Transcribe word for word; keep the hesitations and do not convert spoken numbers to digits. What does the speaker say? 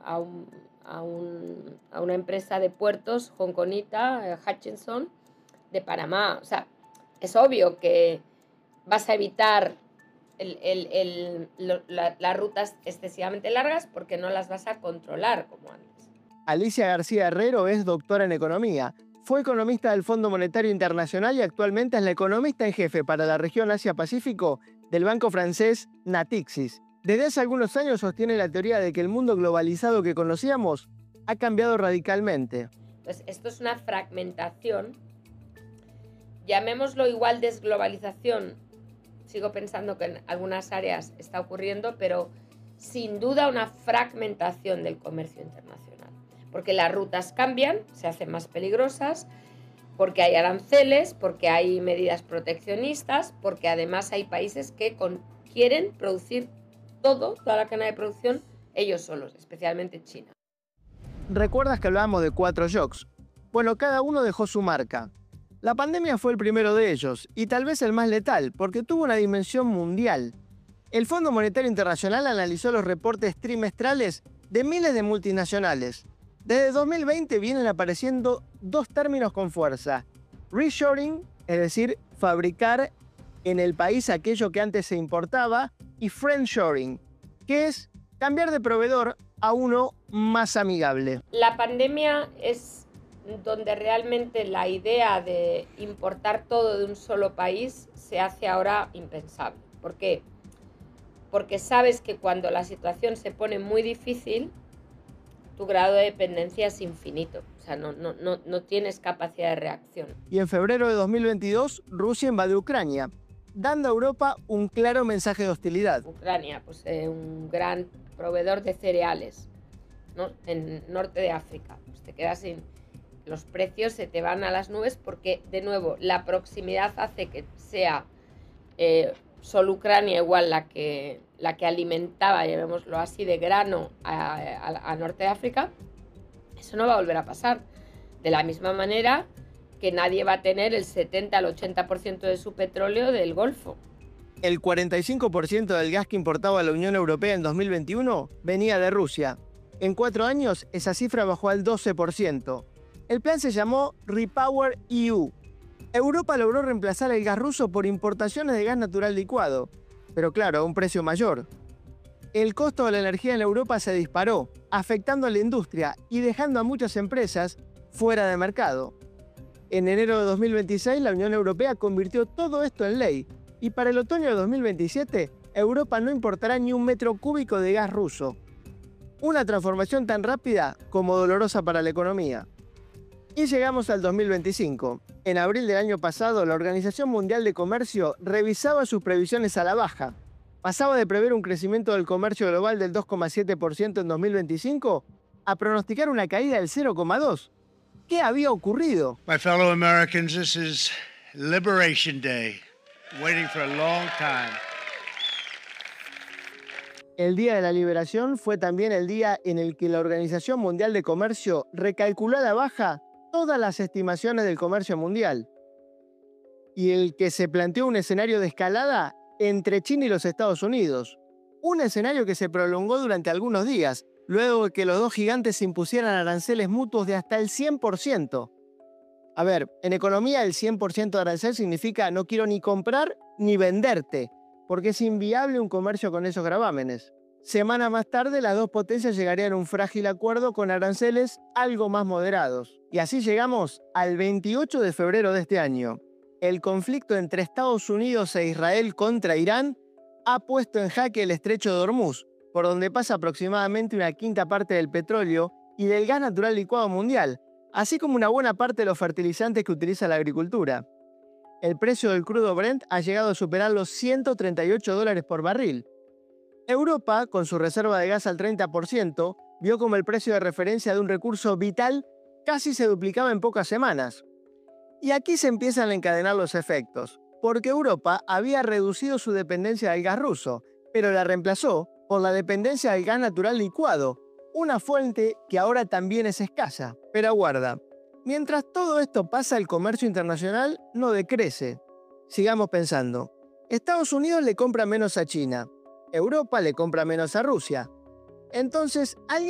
a, un, a, un, a una empresa de puertos hongkonita, eh, Hutchison, de Panamá. O sea, es obvio que vas a evitar el, el, el, lo, la, las rutas excesivamente largas porque no las vas a controlar como antes. Alicia García Herrero es doctora en economía. Fue economista del Fondo Monetario Internacional y actualmente es la economista en jefe para la región Asia-Pacífico del banco francés Natixis. Desde hace algunos años sostiene la teoría de que el mundo globalizado que conocíamos ha cambiado radicalmente. Pues esto es una fragmentación, llamémoslo igual desglobalización. Sigo pensando que en algunas áreas está ocurriendo, pero sin duda una fragmentación del comercio internacional. Porque las rutas cambian, se hacen más peligrosas, porque hay aranceles, porque hay medidas proteccionistas, porque además hay países que con, quieren producir todo, toda la cadena de producción, ellos solos, especialmente China. ¿Recuerdas que hablábamos de cuatro shocks? Bueno, cada uno dejó su marca. La pandemia fue el primero de ellos, y tal vez el más letal, porque tuvo una dimensión mundial. El Fondo Monetario Internacional analizó los reportes trimestrales de miles de multinacionales. Desde dos mil veinte vienen apareciendo dos términos con fuerza. Reshoring, es decir, fabricar en el país aquello que antes se importaba, y friendshoring, que es cambiar de proveedor a uno más amigable. La pandemia es donde realmente la idea de importar todo de un solo país se hace ahora impensable. ¿Por qué? Porque sabes que cuando la situación se pone muy difícil, tu grado de dependencia es infinito. O sea, no, no, no, no tienes capacidad de reacción. Y en febrero de dos mil veintidós, Rusia invadió Ucrania, dando a Europa un claro mensaje de hostilidad. Ucrania, pues eh, un gran proveedor de cereales, ¿no? En norte de África. Pues te quedas sin... Los precios se te van a las nubes porque, de nuevo, la proximidad hace que sea eh, solo Ucrania igual la que, la que alimentaba, llamémoslo así, de grano a, a, a norte de África. Eso no va a volver a pasar. De la misma manera que nadie va a tener el setenta al ochenta por ciento de su petróleo del Golfo. El cuarenta y cinco por ciento del gas que importaba la Unión Europea en dos mil veintiuno venía de Rusia. En cuatro años, esa cifra bajó al doce por ciento. El plan se llamó Repower E U. Europa logró reemplazar el gas ruso por importaciones de gas natural licuado, pero claro, a un precio mayor. El costo de la energía en Europa se disparó, afectando a la industria y dejando a muchas empresas fuera de mercado. En enero de dos mil veintiséis, la Unión Europea convirtió todo esto en ley, y para el otoño de dos mil veintisiete, Europa no importará ni un metro cúbico de gas ruso. Una transformación tan rápida como dolorosa para la economía. Y llegamos al dos mil veinticinco. En abril del año pasado, la Organización Mundial de Comercio revisaba sus previsiones a la baja. Pasaba de prever un crecimiento del comercio global del dos coma siete por ciento en dos mil veinticinco a pronosticar una caída del cero coma dos por ciento. ¿Qué había ocurrido? My fellow Americans, this is Liberation Day. Waiting for a long time. El Día de la Liberación fue también el día en el que la Organización Mundial de Comercio recalculó a la baja todas las estimaciones del comercio mundial, y el que se planteó un escenario de escalada entre China y los Estados Unidos. Un escenario que se prolongó durante algunos días, luego de que los dos gigantes se impusieran aranceles mutuos de hasta el cien por ciento. A ver, en economía el cien por ciento de arancel significa no quiero ni comprar ni venderte, porque es inviable un comercio con esos gravámenes. Semanas más tarde, las dos potencias llegarían a un frágil acuerdo con aranceles algo más moderados. Y así llegamos al veintiocho de febrero de este año. El conflicto entre Estados Unidos e Israel contra Irán ha puesto en jaque el estrecho de Hormuz, por donde pasa aproximadamente una quinta parte del petróleo y del gas natural licuado mundial, así como una buena parte de los fertilizantes que utiliza la agricultura. El precio del crudo Brent ha llegado a superar los ciento treinta y ocho dólares por barril. Europa, con su reserva de gas al treinta por ciento, vio como el precio de referencia de un recurso vital casi se duplicaba en pocas semanas. Y aquí se empiezan a encadenar los efectos, porque Europa había reducido su dependencia del gas ruso, pero la reemplazó por la dependencia del gas natural licuado, una fuente que ahora también es escasa. Pero aguarda, mientras todo esto pasa, el comercio internacional no decrece. Sigamos pensando. Estados Unidos le compra menos a China. Europa le compra menos a Rusia. Entonces, ¿alguien